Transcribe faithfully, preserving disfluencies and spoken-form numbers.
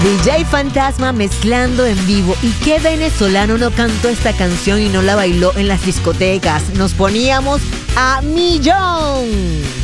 D J Fantasma mezclando en vivo. ¿Y qué venezolano no cantó esta canción y no la bailó en las discotecas? Nos poníamos a millón.